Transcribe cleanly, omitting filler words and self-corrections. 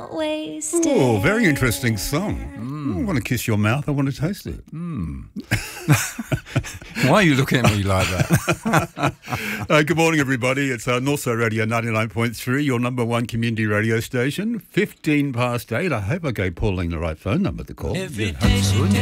not wasted. Oh, very interesting song. I want to kiss your mouth. I want to taste it. Why are you looking at me like that? Good morning, everybody. It's Northside Radio 99.3, your number one community radio station. 15 past 8. I hope I gave Pauline the right phone number to call. Every day she